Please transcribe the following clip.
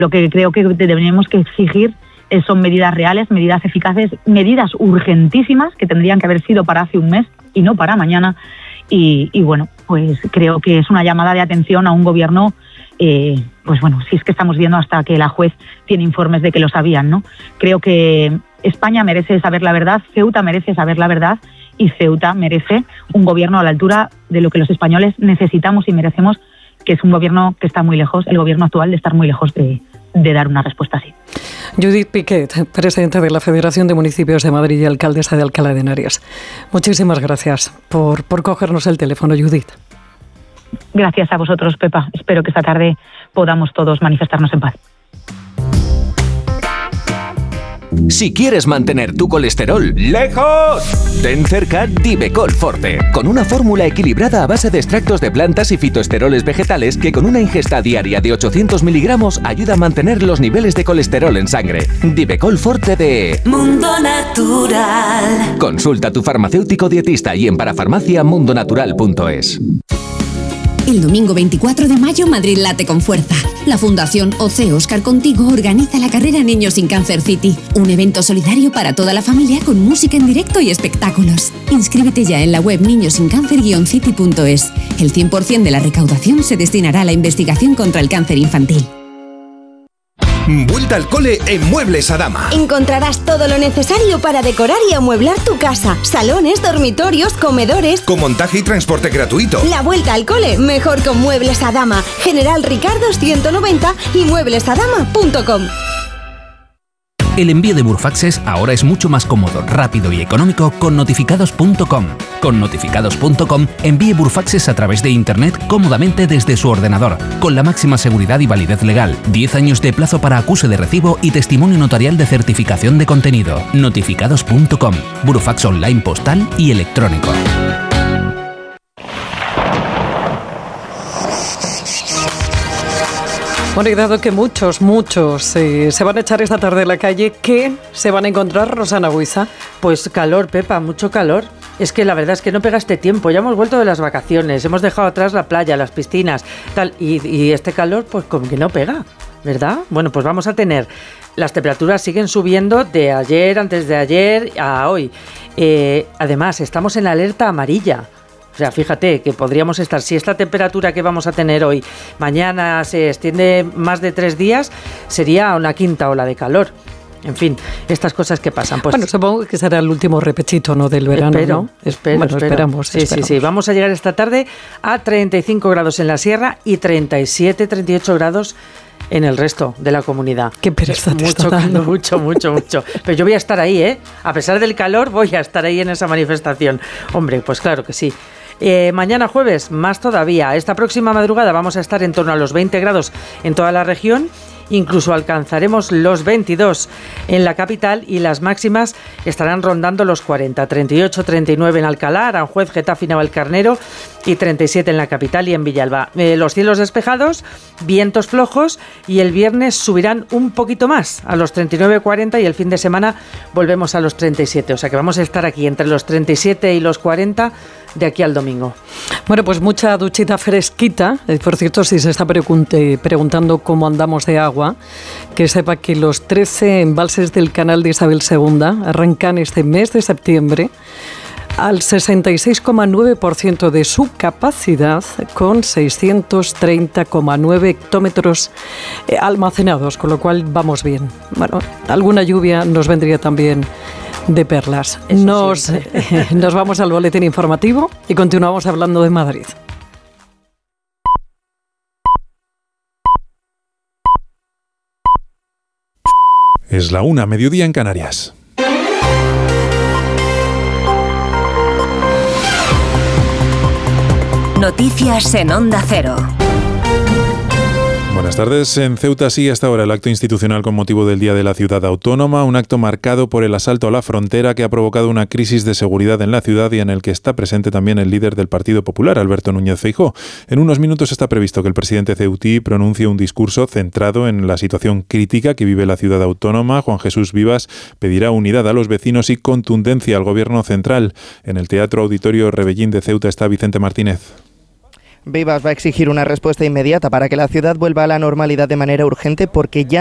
Lo que creo que tenemos que exigir son medidas reales, medidas eficaces, medidas urgentísimas que tendrían que haber sido para hace un mes y no para mañana. Y bueno, pues creo que es una llamada de atención a un gobierno, pues bueno, si es que estamos viendo hasta que la juez tiene informes de que lo sabían, ¿no? Creo que España merece saber la verdad, Ceuta merece saber la verdad y Ceuta merece un gobierno a la altura de lo que los españoles necesitamos y merecemos, que es un gobierno que está muy lejos, el gobierno actual, de estar muy lejos de dar una respuesta así. Judith Piquet, presidenta de la Federación de Municipios de Madrid y alcaldesa de Alcalá de Henares. Muchísimas gracias por cogernos el teléfono, Judith. Gracias a vosotros, Pepa. Espero que esta tarde podamos todos manifestarnos en paz. Si quieres mantener tu colesterol lejos, ten cerca Divecol Forte, con una fórmula equilibrada a base de extractos de plantas y fitoesteroles vegetales que con una ingesta diaria de 800 miligramos ayuda a mantener los niveles de colesterol en sangre. Divecol Forte de Mundo Natural. Consulta a tu farmacéutico dietista y en parafarmaciamundonatural.es. El domingo 24 de mayo, Madrid late con fuerza. La Fundación OC Óscar Contigo organiza la carrera Niños sin Cáncer City, un evento solidario para toda la familia con música en directo y espectáculos. Inscríbete ya en la web niñosincáncer-city.es. El 100% de la recaudación se destinará a la investigación contra el cáncer infantil. Vuelta al cole en Muebles Adama. Encontrarás todo lo necesario para decorar y amueblar tu casa. Salones, dormitorios, comedores. Con montaje y transporte gratuito. La vuelta al cole mejor con Muebles Adama. General Ricardo 190 y mueblesadama.com. El envío de Burfaxes ahora es mucho más cómodo, rápido y económico con notificados.com. Con notificados.com envíe Burfaxes a través de internet cómodamente desde su ordenador, con la máxima seguridad y validez legal, 10 años de plazo para acuse de recibo y testimonio notarial de certificación de contenido. Notificados.com, Burfax online postal y electrónico. Bueno, y dado que muchos se van a echar esta tarde a la calle, ¿qué se van a encontrar, Rosana Buiza? Pues calor, Pepa, mucho calor. Es que la verdad es que no pega este tiempo. Ya hemos vuelto de las vacaciones, hemos dejado atrás la playa, las piscinas, tal, y este calor pues como que no pega, ¿verdad? Bueno, pues vamos a tener... Las temperaturas siguen subiendo de ayer, antes de ayer, a hoy. Además, estamos en la alerta amarilla. O sea, fíjate que podríamos estar, si esta temperatura que vamos a tener hoy, mañana se extiende más de 3 días, sería una quinta ola de calor. En fin, estas cosas que pasan. Pues, bueno, supongo que será el último repechito, ¿no?, del verano, ¿no? Esperamos. Sí. Vamos a llegar esta tarde a 35 grados en la sierra y 37, 38 grados en el resto de la comunidad. Qué pereza te está dando. Mucho. Pero yo voy a estar ahí, ¿eh? A pesar del calor, voy a estar ahí en esa manifestación. Hombre, pues claro que sí. Mañana jueves, más todavía. Esta próxima madrugada vamos a estar en torno a los 20 grados en toda la región. Incluso alcanzaremos los 22 en la capital y las máximas estarán rondando los 40, 38, 39 en Alcalá, Aranjuez, Getafe y Navalcarnero y 37 en la capital y en Villalba. Los cielos despejados, vientos flojos y el viernes subirán un poquito más a los 39, 40 y el fin de semana volvemos a los 37. O sea que vamos a estar aquí entre los 37 y los 40 de aquí al domingo. Bueno, pues mucha duchita fresquita. Por cierto, si se está preguntando cómo andamos de agua, que sepa que los 13 embalses del canal de Isabel II arrancan este mes de septiembre al 66,9% de su capacidad, con 630,9 hectómetros almacenados, con lo cual vamos bien. Bueno, alguna lluvia nos vendría también de perlas. Nos vamos al boletín informativo y continuamos hablando de Madrid. Es la 1:00, mediodía en Canarias. Noticias en Onda Cero. Buenas tardes. En Ceuta sigue hasta ahora el acto institucional con motivo del Día de la Ciudad Autónoma, un acto marcado por el asalto a la frontera que ha provocado una crisis de seguridad en la ciudad y en el que está presente también el líder del Partido Popular, Alberto Núñez Feijóo. En unos minutos está previsto que el presidente ceutí pronuncie un discurso centrado en la situación crítica que vive la ciudad autónoma. Juan Jesús Vivas pedirá unidad a los vecinos y contundencia al gobierno central. En el Teatro Auditorio Rebellín de Ceuta está Vicente Martínez. Beivas va a exigir una respuesta inmediata para que la ciudad vuelva a la normalidad de manera urgente porque ya